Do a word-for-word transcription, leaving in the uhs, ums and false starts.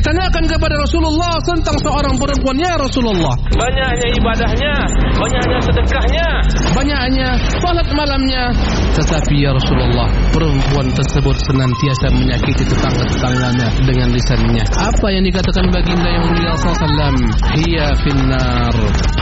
Ditanyakan kepada Rasulullah tentang seorang perempuan, ya Rasulullah, banyaknya ibadahnya, banyaknya sedekahnya, banyaknya salat malamnya, tetapi ya Rasulullah, perempuan tersebut senantiasa menyakiti tetangga-tetangganya dengan lisannya. Apa yang dikatakan baginda yang mulia sallallahu alaihi wasallam? Hiya finnar,